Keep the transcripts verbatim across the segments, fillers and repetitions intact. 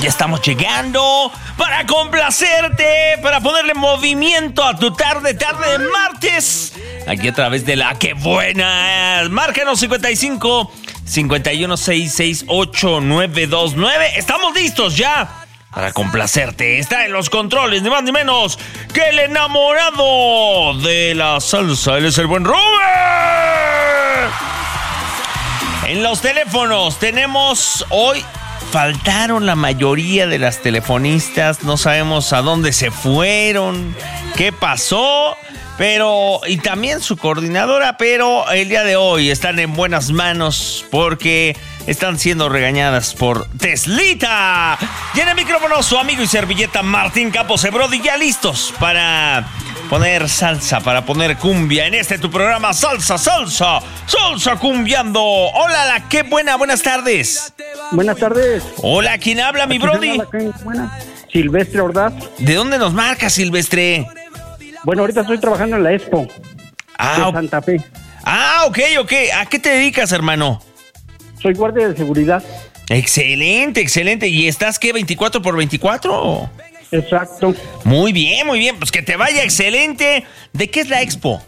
Ya estamos llegando para complacerte, para ponerle movimiento a tu tarde, tarde de martes. Aquí a través de la Que Buena. Márcanos cincuenta y cinco, cincuenta y uno, sesenta y seis, ocho nueve dos nueve. Estamos listos ya para complacerte. Está en los controles, ni más ni menos que el enamorado de la salsa. Él es el buen Robert. En los teléfonos tenemos hoy... Faltaron la mayoría de las telefonistas, no sabemos a dónde se fueron, qué pasó, pero y también su coordinadora, pero el día de hoy están en buenas manos porque están siendo regañadas por Teslita. Y en el micrófono su amigo y servilleta Martín Campos y Brody, ya listos para poner salsa, para poner cumbia en este tu programa Salsa, Salsa, Salsa Cumbiando. Hola, la Qué Buena, buenas tardes. Buenas tardes. Hola, ¿quién habla, mi Brody? Silvestre Ordaz. ¿De dónde nos marca, Silvestre? Bueno, ahorita estoy trabajando en la Expo ah, de Santa Fe. Ah, ok, ok. ¿A qué te dedicas, hermano? Soy guardia de seguridad. Excelente, excelente. ¿Y estás qué, veinticuatro por veinticuatro? Exacto. Muy bien, muy bien. Pues que te vaya excelente. ¿De qué es la Expo?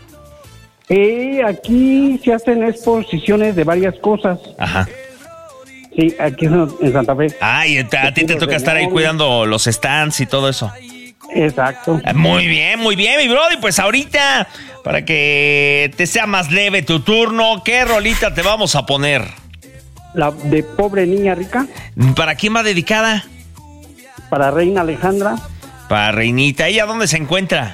Eh, aquí se hacen exposiciones de varias cosas. Ajá. Sí, aquí en Santa Fe. Ah, y a, a ti te toca estar ahí cuidando los stands y todo eso. Exacto. Muy bien, muy bien, mi Brody. Pues ahorita, para que te sea más leve tu turno, ¿qué rolita te vamos a poner? La de Pobre Niña Rica. ¿Para quién va dedicada? Para Reina Alejandra. Para Reinita. ¿Ella dónde se encuentra?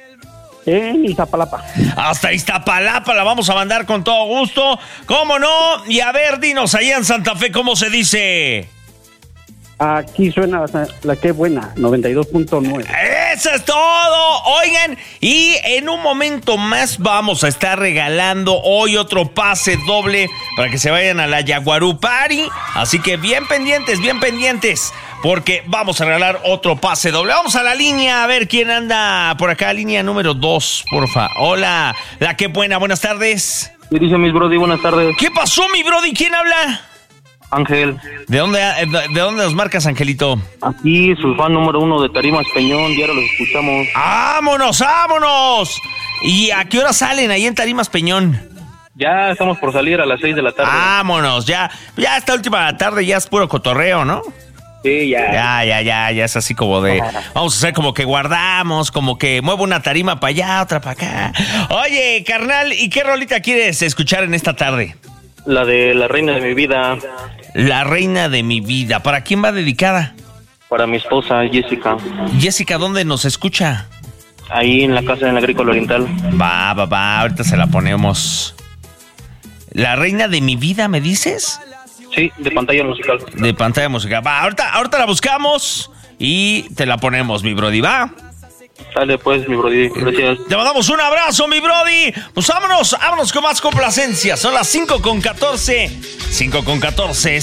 En Iztapalapa. Hasta Iztapalapa la vamos a mandar con todo gusto. ¿Cómo no? Y a ver, dinos allá en Santa Fe, ¿cómo se dice? Aquí suena la, la Que Buena, noventa y dos punto nueve. ¡Eso es todo! Oigan, y en un momento más vamos a estar regalando hoy otro pase doble para que se vayan a la Yaguarú Party. Así que bien pendientes, bien pendientes, porque vamos a regalar otro pase doble. Vamos a la línea, a ver quién anda por acá. Línea número dos, porfa. Hola, la Que Buena, buenas tardes. ¿Qué dice mis Brody? Buenas tardes. ¿Qué pasó, mi Brody? ¿Quién habla? Ángel. ¿De dónde, de dónde nos marcas, Angelito? Aquí, su fan número uno de Tarimas Peñón, diario los escuchamos. ¡Vámonos, vámonos! ¿Y a qué hora salen ahí en Tarimas Peñón? Ya estamos por salir a las seis de la tarde. ¡Vámonos! Ya, ya esta última tarde ya es puro cotorreo, ¿no? Sí, ya. Ya, ya, ya, ya es así como de... Vamos a hacer como que guardamos, como que muevo una tarima para allá, otra para acá. Oye, carnal, ¿y qué rolita quieres escuchar en esta tarde? La de La Reina de mi Vida. La Reina de mi Vida. ¿Para quién va dedicada? Para mi esposa, Jessica. Jessica, ¿dónde nos escucha? Ahí en la casa en la Agrícola Oriental. Va, va, va, ahorita se la ponemos. ¿La Reina de mi Vida, me dices? Sí, de pantalla musical. De pantalla musical. Va, ahorita, ahorita la buscamos y te la ponemos, mi Brody, ¿va? Dale pues, mi Brody, gracias. Te mandamos un abrazo, mi Brody. Pues vámonos, vámonos con más complacencia. Son las cinco con catorce. cinco con catorce.